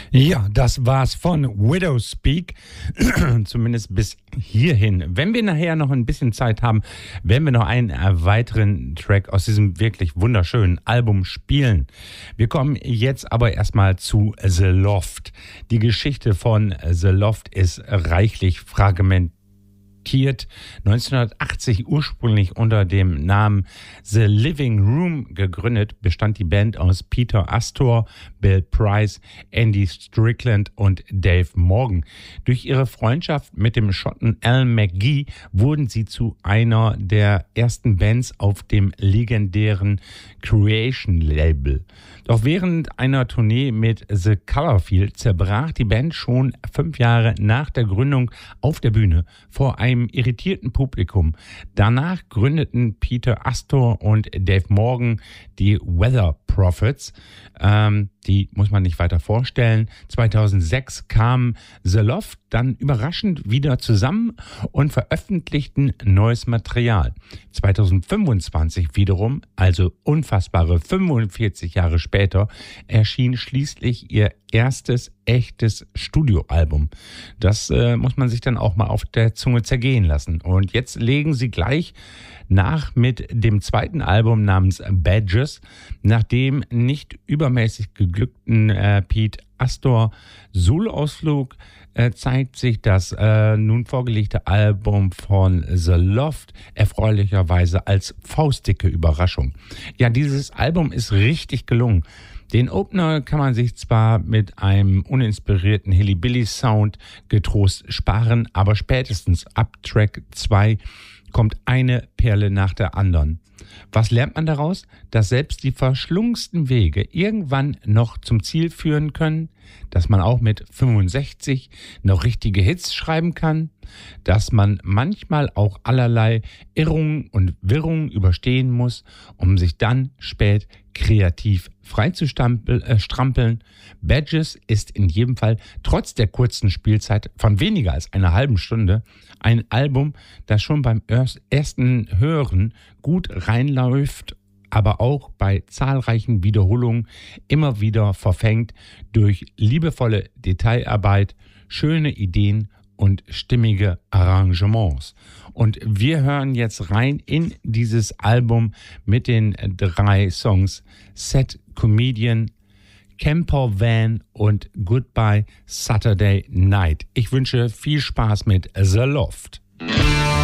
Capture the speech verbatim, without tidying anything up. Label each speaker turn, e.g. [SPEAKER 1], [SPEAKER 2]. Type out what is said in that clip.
[SPEAKER 1] Ja, das war's von Widowspeak, zumindest bis hierhin. Wenn wir nachher noch ein bisschen Zeit haben, werden wir noch einen weiteren Track aus diesem wirklich wunderschönen Album spielen. Wir kommen jetzt aber erstmal zu The Loft. Die Geschichte von The Loft ist reichlich fragmentiert. neunzehnhundertachtzig ursprünglich unter dem Namen The Living Room gegründet, bestand die Band aus Peter Astor, Bill Price, Andy Strickland und Dave Morgan. Durch ihre Freundschaft mit dem Schotten Alan McGee wurden sie zu einer der ersten Bands auf dem legendären Creation-Label. Doch während einer Tournee mit The Colorfield zerbrach die Band schon fünf Jahre nach der Gründung auf der Bühne vor einem irritierten Publikum. Danach gründeten Peter Astor und Dave Morgan die Weather Prophets. Ähm, die muss man nicht weiter vorstellen. zweitausendsechs kam The Loft dann überraschend wieder zusammen und veröffentlichten neues Material. zweitausendfünfundzwanzig wiederum, also unfassbare fünfundvierzig Jahre später, erschien schließlich ihr erstes echtes Studioalbum. Das äh, muss man sich dann auch mal auf der Zunge zergehen lassen. Und jetzt legen sie gleich nach mit dem zweiten Album namens Badges, nachdem nicht übermäßig geglückten äh, Pete Astor Soloausflug äh, zeigt sich das äh, nun vorgelegte Album von The Loft erfreulicherweise als faustdicke Überraschung. Ja, dieses Album ist richtig gelungen. Den Opener kann man sich zwar mit einem uninspirierten Hillybilly-Sound getrost sparen, aber spätestens ab Track zwei kommt eine Perle nach der anderen. Was lernt man daraus? Dass selbst die verschlungensten Wege irgendwann noch zum Ziel führen können, dass man auch mit fünfundsechzig noch richtige Hits schreiben kann, dass man manchmal auch allerlei Irrungen und Wirrungen überstehen muss, um sich dann spät kreativ freizustrampeln. Badges ist in jedem Fall trotz der kurzen Spielzeit von weniger als einer halben Stunde ein Album, das schon beim ersten Hören gut reinläuft, aber auch bei zahlreichen Wiederholungen immer wieder verfängt durch liebevolle Detailarbeit, schöne Ideen und stimmige Arrangements. Und wir hören jetzt rein in dieses Album mit den drei Songs Sad Comedian, Camper Van und Goodbye Saturday Night. Ich wünsche viel Spaß mit The Loft.